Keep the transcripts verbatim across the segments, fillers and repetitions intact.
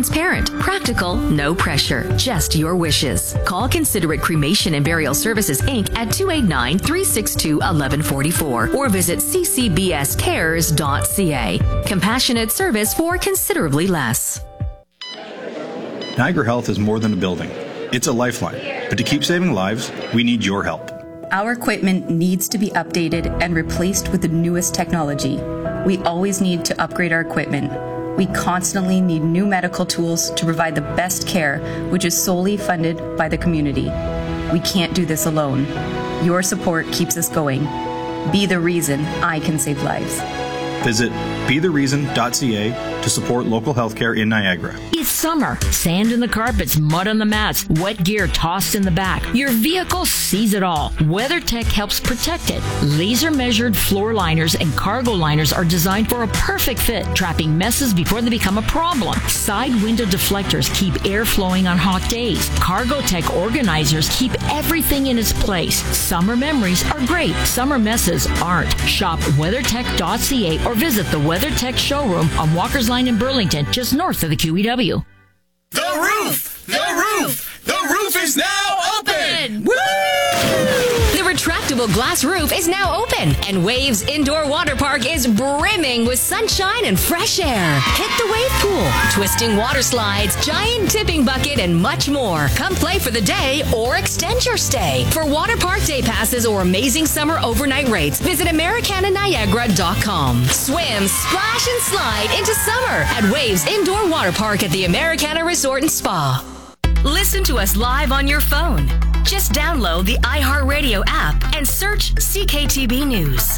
transparent, practical, no pressure, just your wishes. Call Considerate Cremation and Burial Services, Incorporated at two eight nine, three six two, one one four four or visit c c b s cares dot c a. Compassionate service for considerably less. Niagara Health is more than a building. It's a lifeline. But to keep saving lives, we need your help. Our equipment needs to be updated and replaced with the newest technology. We always need to upgrade our equipment. We constantly need new medical tools to provide the best care, which is solely funded by the community. We can't do this alone. Your support keeps us going. Be the reason I can save lives. Visit be the reason dot c a to support local healthcare in Niagara. It's summer. Sand in the carpets, mud on the mats, wet gear tossed in the back. Your vehicle sees it all. WeatherTech helps protect it. Laser-measured floor liners and cargo liners are designed for a perfect fit, trapping messes before they become a problem. Side window deflectors keep air flowing on hot days. CargoTech organizers keep everything in its place. Summer memories are great. Summer messes aren't. Shop weathertech dot c a or visit the WeatherTech showroom on Walker's Line in Burlington, just north of the Q E W. The roof! The roof! The roof is now open! Woo! The retractable glass roof is now open, and Waves Indoor Water Park is brimming with sunshine and fresh air. Hit the wave pool, twisting water slides, giant tipping bucket, and much more. Come play for the day or extend your stay. For water park day passes or amazing summer overnight rates, visit Americana Niagara dot com. Swim, splash, and slide into summer at Waves Indoor Water Park at the Americana Resort and Spa. Listen to us live on your phone. Just download the iHeartRadio app and search C K T B News.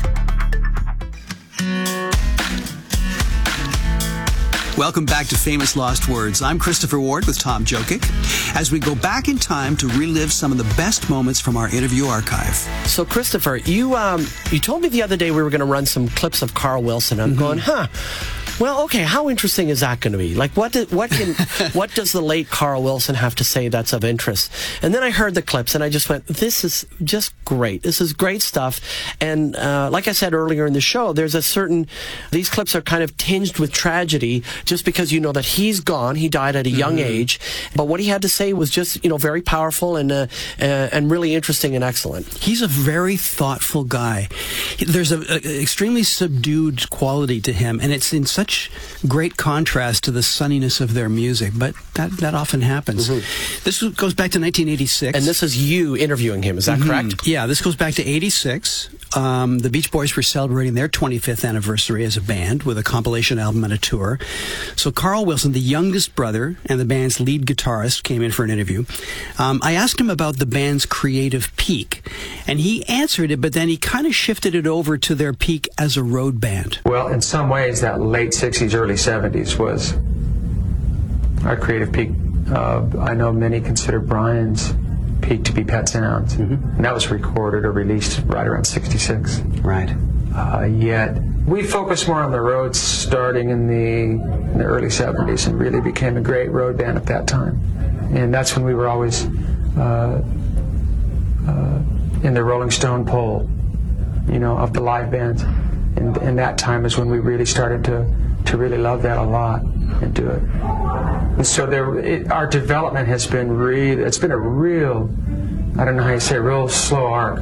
Welcome back to Famous Lost Words. I'm Christopher Ward with Tom Jokic as we go back in time to relive some of the best moments from our interview archive. So, Christopher, you um, you told me the other day we were going to run some clips of Carl Wilson. I'm mm-hmm. going, huh. Well, okay, how interesting is that going to be? Like, what did, what can, what does the late Carl Wilson have to say that's of interest? And then I heard the clips, and I just went, this is just great. This is great stuff. And uh, like I said earlier in the show, there's a certain, these clips are kind of tinged with tragedy just because you know that he's gone. He died at a young mm-hmm. age. But what he had to say was just, you know, very powerful and, uh, uh, and really interesting and excellent. He's a very thoughtful guy. There's an extremely subdued quality to him, and it's in such great contrast to the sunniness of their music, but that, that often happens. Mm-hmm. This goes back to nineteen eighty-six. And this is you interviewing him, is that mm-hmm. correct? Yeah, this goes back to eighty-six. Um, the Beach Boys were celebrating their twenty-fifth anniversary as a band with a compilation album and a tour. So Carl Wilson, the youngest brother and the band's lead guitarist, came in for an interview. Um, I asked him about the band's creative peak, and he answered it, but then he kind of shifted it over to their peak as a road band. Well, in some ways, that late sixties, early seventies was our creative peak. Uh, I know many consider Brian's peak to be Pet Sounds, mm-hmm. and that was recorded or released right around sixty-six. Right. Uh, yet we focused more on the roads starting in the, in the early seventies and really became a great road band at that time. And that's when we were always uh, uh, in the Rolling Stone poll, you know, of the live bands. And, and that time is when we really started to, to really love that a lot and do it. And so there, it, our development has been really, it's been a real, I don't know how you say, a real slow arc.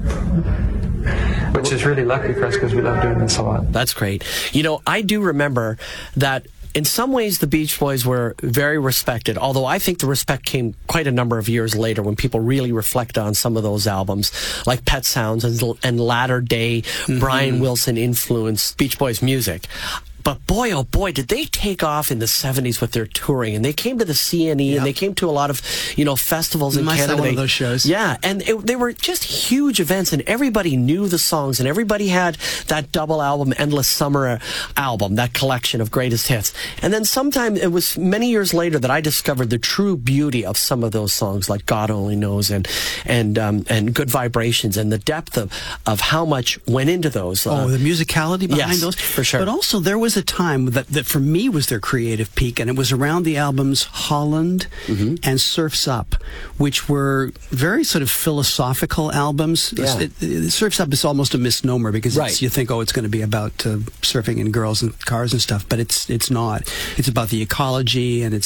Which is really lucky for us because we love doing this a lot. That's great. You know, I do remember that in some ways the Beach Boys were very respected, although I think the respect came quite a number of years later when people really reflect on some of those albums, like Pet Sounds and, and latter day mm-hmm. Brian Wilson influenced Beach Boys music. But boy, oh boy, did they take off in the seventies with their touring. And they came to the C N E, yep. and they came to a lot of, you know, festivals in I Canada. saw one of those shows. Yeah, and it, they were just huge events, and everybody knew the songs, and everybody had that double album, Endless Summer album, that collection of greatest hits. And then sometime, it was many years later that I discovered the true beauty of some of those songs, like God Only Knows and and um, and Good Vibrations, and the depth of, of how much went into those. Uh, oh, the musicality behind yes, those? for sure. But also, there was a time that, that for me was their creative peak, and it was around the albums Holland mm-hmm. and Surf's Up, which were very sort of philosophical albums. Yeah. It, it, Surf's Up is almost a misnomer because right. it's, you think, oh, it's going to be about uh, surfing and girls and cars and stuff, but it's it's not. It's about the ecology, and it's